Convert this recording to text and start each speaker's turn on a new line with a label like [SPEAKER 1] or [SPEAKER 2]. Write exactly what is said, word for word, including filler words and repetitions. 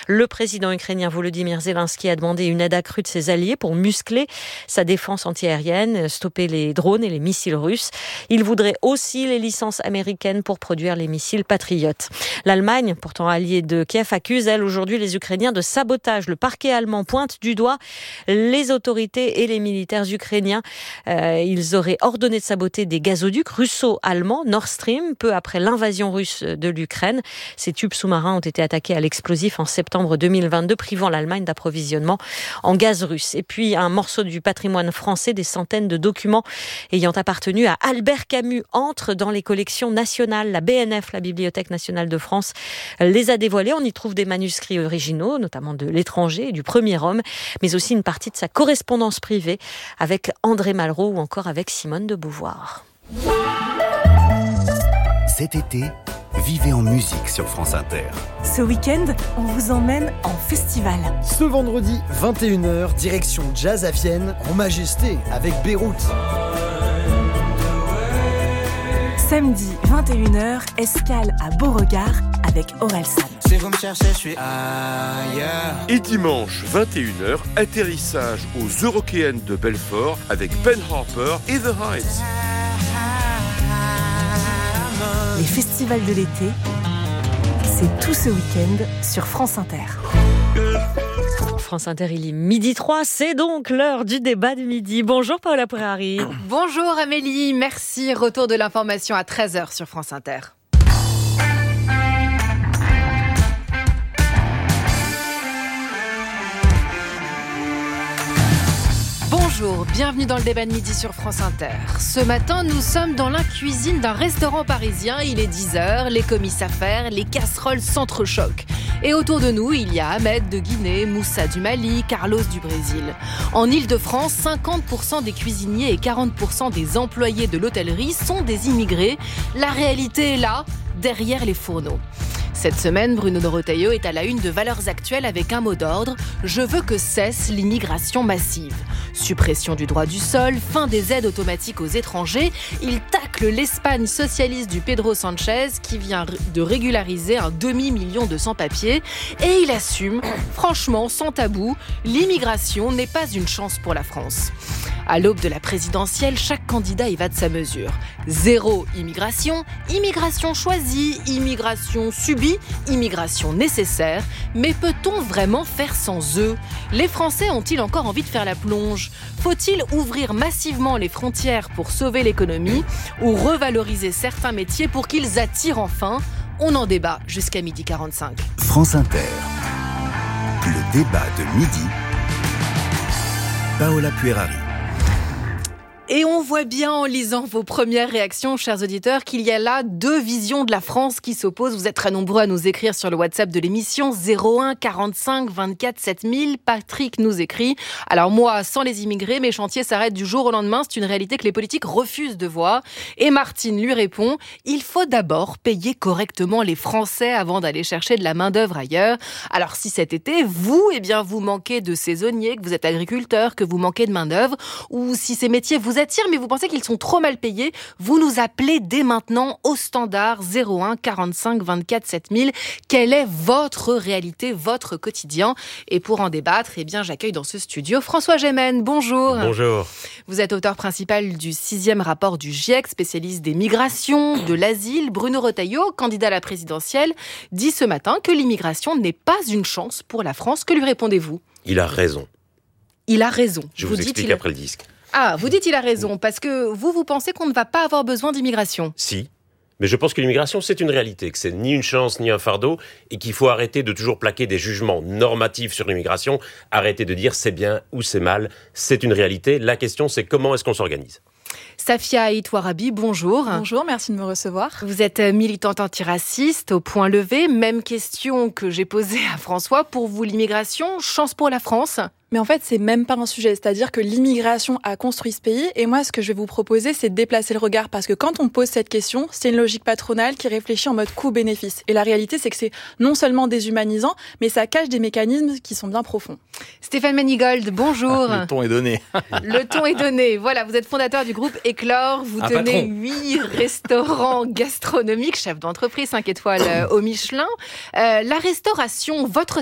[SPEAKER 1] Le président ukrainien Volodymyr Zelensky a demandé une aide accrue de ses alliés pour muscler sa défense antiaérienne, stopper les drones et les missiles russes. Il voudrait aussi les licences américaines pour produire les missiles Patriot. L'Allemagne, pourtant alliée de Kiev, accuse, elle, aujourd'hui les Ukrainiens de sabotage. Le parquet allemand pointe du doigt les autorités et les militaires ukrainiens. Euh, ils auraient ordonné de saboter des gazoducs russo-allemands, Nord Stream, peu après l'invasion russe de l'Ukraine. Ces tubes sous-marins ont été attaqués à l'explosif en septembre deux mille vingt-deux, privant l'Allemagne d'approvisionnement en gaz russe. Et puis un morceau du patrimoine français, des centaines de documents ayant appartenu à Albert Camus entrent dans les collections nationales. La B N F, la Bibliothèque nationale de France, les a dévoilés. On y trouve des manuscrits originaux, notamment de L'étranger et du Premier homme, mais aussi une partie de sa correspondance privée avec André Malraux ou encore avec Simone de Beauvoir.
[SPEAKER 2] Cet été, vivez en musique sur France Inter.
[SPEAKER 3] Ce week-end, on vous emmène en festival.
[SPEAKER 4] Ce vendredi, vingt et une heures, direction Jazz à Vienne, en majesté, avec Beyrouth.
[SPEAKER 3] Samedi, vingt et une heures, escale à Beauregard avec Orelsan.
[SPEAKER 5] Si vous me cherchez, je suis ailleurs.
[SPEAKER 6] Et dimanche, vingt et une heures, atterrissage aux Eurockéennes de Belfort avec Ben Harper et The Hives.
[SPEAKER 3] Les festivals de l'été, c'est tout ce week-end sur France Inter.
[SPEAKER 1] France Inter, il est midi trois, c'est donc l'heure du débat de midi. Bonjour Paola Pourari.
[SPEAKER 7] Bonjour Amélie, merci. Retour de l'information à treize heures sur France Inter. Bonjour, bienvenue dans le débat de midi sur France Inter. Ce matin, nous sommes dans la cuisine d'un restaurant parisien. Il est dix heures, les comices à faire, les casseroles s'entrechoquent. Et autour de nous, il y a Ahmed de Guinée, Moussa du Mali, Carlos du Brésil. En Île-de-France, cinquante pour cent des cuisiniers et quarante pour cent des employés de l'hôtellerie sont des immigrés. La réalité est là, derrière les fourneaux. Cette semaine, Bruno Retailleau est à la une de Valeurs Actuelles avec un mot d'ordre. Je veux que cesse l'immigration massive. Suppression du droit du sol, fin des aides automatiques aux étrangers. Il tacle l'Espagne socialiste du Pedro Sanchez qui vient de régulariser un demi-million de sans-papiers. Et il assume, franchement, sans tabou, l'immigration n'est pas une chance pour la France. À l'aube de la présidentielle, chaque candidat y va de sa mesure. Zéro immigration, immigration choisie, immigration subie, immigration nécessaire. Mais peut-on vraiment faire sans eux ? Les Français ont-ils encore envie de faire la plonge ? Faut-il ouvrir massivement les frontières pour sauver l'économie ou revaloriser certains métiers pour qu'ils attirent enfin ? On en débat jusqu'à midi quarante-cinq.
[SPEAKER 2] France Inter. Le débat de midi. Paola Pourari.
[SPEAKER 7] Et on voit bien en lisant vos premières réactions, chers auditeurs, qu'il y a là deux visions de la France qui s'opposent. Vous êtes très nombreux à nous écrire sur le WhatsApp de l'émission zéro un quarante-cinq vingt-quatre sept mille. Patrick nous écrit « Alors moi, sans les immigrés, mes chantiers s'arrêtent du jour au lendemain. C'est une réalité que les politiques refusent de voir. » Et Martine lui répond « Il faut d'abord payer correctement les Français avant d'aller chercher de la main-d'œuvre ailleurs. » Alors si cet été, vous, eh bien, vous manquez de saisonniers, que vous êtes agriculteur, que vous manquez de main-d'œuvre, ou si ces métiers vous attirent, mais vous pensez qu'ils sont trop mal payés, vous nous appelez dès maintenant au standard zéro un quarante-cinq vingt-quatre sept mille. Quelle est votre réalité, votre quotidien ? Et pour en débattre, eh bien, j'accueille dans ce studio François Gémen. Bonjour.
[SPEAKER 8] Bonjour.
[SPEAKER 7] Vous êtes auteur principal du sixième rapport du GIEC, spécialiste des migrations, de l'asile. Bruno Retailleau, candidat à la présidentielle, dit ce matin que l'immigration n'est pas une chance pour la France. Que lui répondez-vous ?
[SPEAKER 8] Il a raison.
[SPEAKER 7] Il a raison.
[SPEAKER 8] Je vous, vous explique
[SPEAKER 7] il...
[SPEAKER 8] après le disque.
[SPEAKER 7] Ah, vous dites il a raison, parce que vous, vous pensez qu'on ne va pas avoir besoin d'immigration ?
[SPEAKER 8] Si, mais je pense que l'immigration, c'est une réalité, que c'est ni une chance ni un fardeau, et qu'il faut arrêter de toujours plaquer des jugements normatifs sur l'immigration, arrêter de dire c'est bien ou c'est mal, c'est une réalité. La question, c'est comment est-ce qu'on s'organise ?
[SPEAKER 7] Safia Haït Ouarabi, bonjour.
[SPEAKER 9] Bonjour, merci de me recevoir.
[SPEAKER 7] Vous êtes militante antiraciste au point levé. Même question que j'ai posée à François. Pour vous, l'immigration, chance pour la France ?
[SPEAKER 9] Mais en fait, c'est même pas un sujet. C'est-à-dire que l'immigration a construit ce pays. Et moi, ce que je vais vous proposer, c'est de déplacer le regard. Parce que quand on pose cette question, c'est une logique patronale qui réfléchit en mode coût-bénéfice. Et la réalité, c'est que c'est non seulement déshumanisant, mais ça cache des mécanismes qui sont bien profonds.
[SPEAKER 7] Stéphane Manigold, bonjour.
[SPEAKER 10] Le ton est donné.
[SPEAKER 7] Le ton est donné. Voilà, vous êtes fondateur du groupe Éclore. Vous
[SPEAKER 10] Un
[SPEAKER 7] tenez
[SPEAKER 10] patron.
[SPEAKER 7] huit restaurants gastronomiques, chef d'entreprise cinq étoiles au Michelin. Euh, la restauration, votre